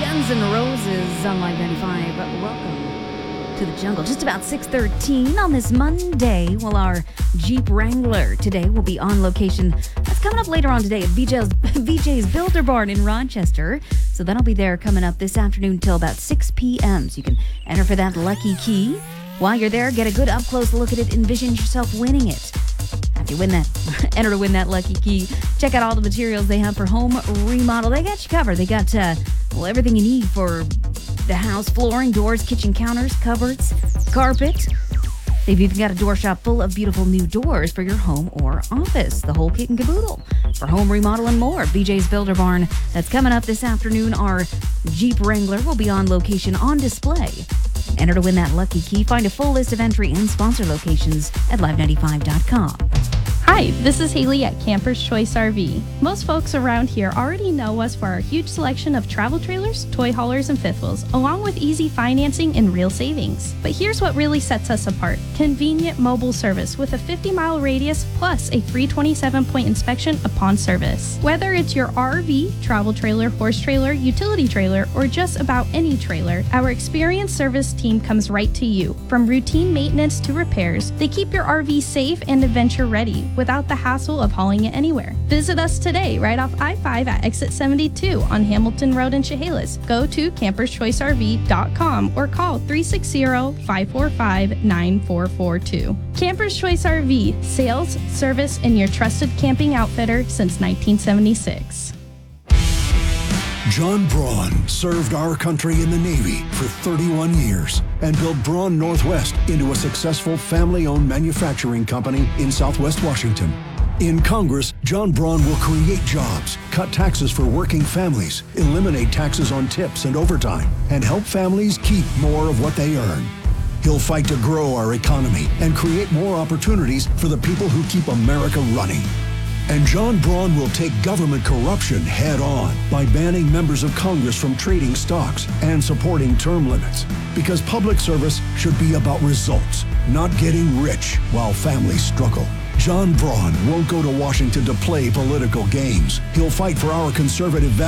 Guns N' Roses on Live 95. Welcome to the jungle. Just about 6:13 on this Monday. Well, our Jeep Wrangler today will be on location. That's coming up later on today at VJ's Builder Barn in Rochester. So that'll be there coming up this afternoon till about 6 p.m. So you can enter for that lucky key. While you're there, get a good up-close look at it. Envision yourself winning it. After you win that, enter to win that lucky key. Check out all the materials they have for home remodel. They got you covered. They got everything you need for the house: flooring, doors, kitchen counters, cupboards, carpet. They've even got a door shop full of beautiful new doors for your home or office. The whole kit and caboodle for home remodel and more. VJ's Builder Barn. That's coming up this afternoon. Our Jeep Wrangler will be on location on display. Enter to win that lucky key. Find a full list of entry and sponsor locations at live95.com. Hi, this is Haley at Camper's Choice RV. Most folks around here already know us for our huge selection of travel trailers, toy haulers, and fifth wheels, along with easy financing and real savings. But here's what really sets us apart: convenient mobile service with a 50-mile radius plus a 327-point inspection upon service. Whether it's your RV, travel trailer, horse trailer, utility trailer, or just about any trailer, our experienced service team comes right to you. From routine maintenance to repairs, they keep your RV safe and adventure ready without the hassle of hauling it anywhere. Visit us today right off I-5 at exit 72 on Hamilton Road in Chehalis. Go to camperschoicerv.com or call 360-545-9442. Campers Choice RV, sales, service, and your trusted camping outfitter since 1976. John Braun served our country in the Navy for 31 years and built Braun Northwest into a successful family-owned manufacturing company in Southwest Washington. In Congress, John Braun will create jobs, cut taxes for working families, eliminate taxes on tips and overtime, and help families keep more of what they earn. He'll fight to grow our economy and create more opportunities for the people who keep America running. And John Braun will take government corruption head on by banning members of Congress from trading stocks and supporting term limits. Because public service should be about results, not getting rich while families struggle. John Braun won't go to Washington to play political games. He'll fight for our conservative values